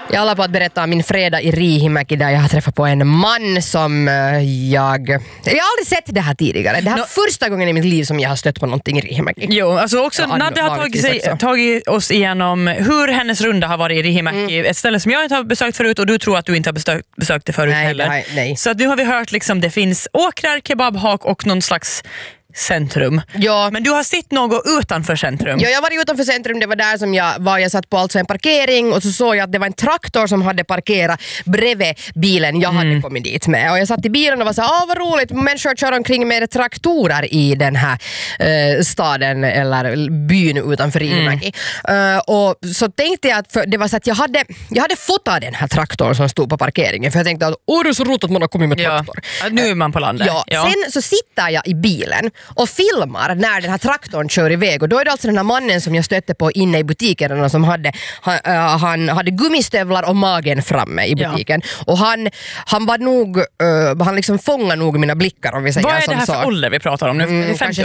Jag håller på att berätta om min fredag i Riihimäki där jag har träffat på en man som jag har aldrig sett det här tidigare. Det här är första gången i mitt liv som jag har stött på någonting i Riihimäki. Jo, alltså också Nadja har tagit oss igenom hur hennes runda har varit i Riihimäki. Ett ställe som jag inte har besökt förut och du tror att du inte har besökt det förut heller. Nej. Så att nu har vi hört liksom det finns åkrar, kebabhak och någon slags centrum. Ja. Men du har sett något utanför centrum. Ja, jag var utanför centrum, det var där som jag var. Jag satt på alltså en parkering och så såg jag att det var en traktor som hade parkerat bredvid bilen jag hade kommit dit med. Och jag satt i bilen och var så här, vad roligt, människor kör omkring med traktorer i den här staden eller byn utanför Riihimäki. Och så tänkte jag att det var så att jag hade fotat den här traktorn som stod på parkeringen, för jag tänkte att det är så roligt att man har kommit med traktor. Ja, nu är man på landet. Ja. Sen så sitter jag i bilen och filmar när den här traktorn kör iväg, och då är det alltså den här mannen som jag stötte på inne i butiken som han hade gummistövlar och magen framme i butiken. Och han var nog han liksom fångar nog mina blickar, om vi säger. Vad är det här för ålder vi pratar om nu? Kanske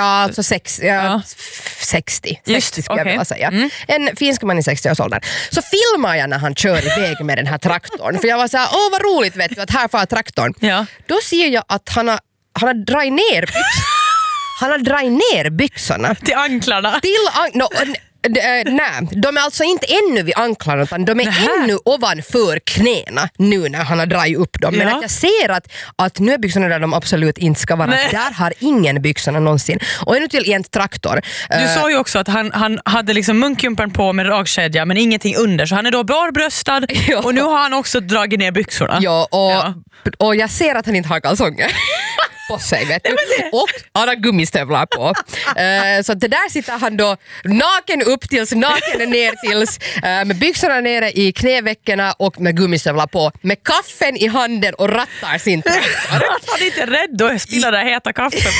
60 skulle jag vilja säga. En finsk man i 60-årsåldern. Så filmar jag när han kör iväg med den här traktorn, för jag var så här, vad roligt, vet du, att här får traktorn. Ja. Då ser jag att han har dragit ner byxorna. Han har dragit ner byxorna. Till anklarna? Nej, de är alltså inte ännu vid anklarna, utan de är ännu ovanför knäna nu när han har dragit upp dem. Men att jag ser att nu är byxorna där de absolut inte ska vara. Där har ingen byxorna någonsin. Och ännu till en traktor. Du sa ju också att han hade liksom munkjumpen på med dragkedja men ingenting under, så han är då barbröstad och nu har han också dragit ner byxorna. Ja, och jag ser att han inte har kalsonger på sig, vet du. Och han har gummistövlar på. Så det där sitter han då naken upp tills, naken ner tills, med byxorna nere i knäveckorna och med gummistövlar på, med kaffen i handen och rattar sin traktor. Att han inte är rädd att spilla det heta kaffet.